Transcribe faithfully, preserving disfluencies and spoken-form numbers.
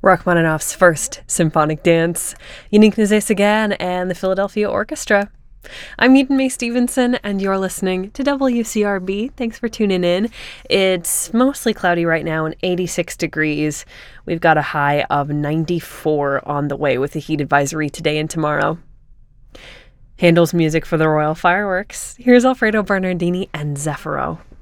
Rachmaninoff's First Symphonic Dance, Yannick Nézet-Séguin and the Philadelphia Orchestra. I'm Eden Mae Stevenson, and you're listening to W C R B. Thanks for tuning in. It's mostly cloudy right now and eighty-six degrees. We've got a high of ninety-four on the way with a heat advisory today and tomorrow. Handel's music for the Royal Fireworks. Here's Alfredo Bernardini and Zeffiro.